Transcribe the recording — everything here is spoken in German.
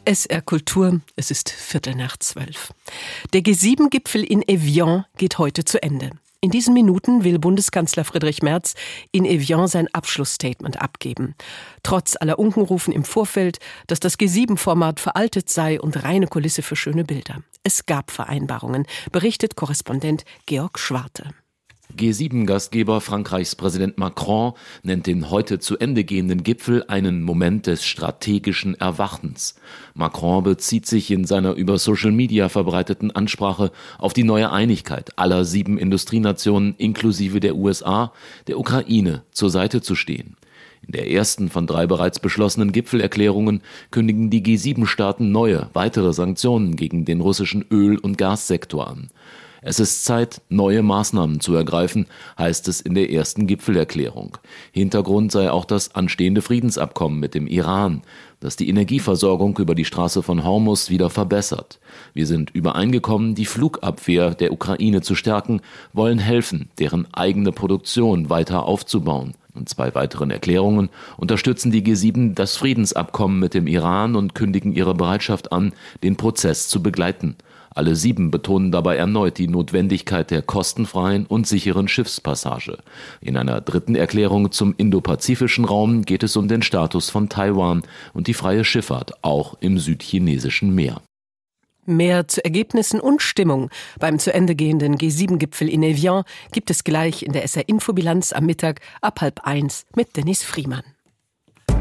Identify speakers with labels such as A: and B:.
A: SR Kultur, es ist 11:15. Der G7-Gipfel in Evian geht heute zu Ende. In diesen Minuten will Bundeskanzler Friedrich Merz in Evian sein Abschlussstatement abgeben. Trotz aller Unkenrufen im Vorfeld, dass das G7-Format veraltet sei und reine Kulisse für schöne Bilder. Es gab Vereinbarungen, berichtet Korrespondent Georg Schwarte.
B: G7-Gastgeber Frankreichs Präsident Macron nennt den heute zu Ende gehenden Gipfel einen Moment des strategischen Erwachens. Macron bezieht sich in seiner über Social Media verbreiteten Ansprache auf die neue Einigkeit aller 7 Industrienationen inklusive der USA, der Ukraine zur Seite zu stehen. In der ersten von 3 bereits beschlossenen Gipfelerklärungen kündigen die G7-Staaten neue, weitere Sanktionen gegen den russischen Öl- und Gassektor an. Es ist Zeit, neue Maßnahmen zu ergreifen, heißt es in der ersten Gipfelerklärung. Hintergrund sei auch das anstehende Friedensabkommen mit dem Iran, das die Energieversorgung über die Straße von Hormuz wieder verbessert. Wir sind übereingekommen, die Flugabwehr der Ukraine zu stärken, wollen helfen, deren eigene Produktion weiter aufzubauen. In 2 weiteren Erklärungen unterstützen die G7 das Friedensabkommen mit dem Iran und kündigen ihre Bereitschaft an, den Prozess zu begleiten. Alle 7 betonen dabei erneut die Notwendigkeit der kostenfreien und sicheren Schiffspassage. In einer 3. Erklärung zum indopazifischen Raum geht es um den Status von Taiwan und die freie Schifffahrt, auch im südchinesischen Meer.
A: Mehr zu Ergebnissen und Stimmung beim zu Ende gehenden G7-Gipfel in Evian gibt es gleich in der SR-Infobilanz am Mittag ab 12:30 mit Dennis Friemann.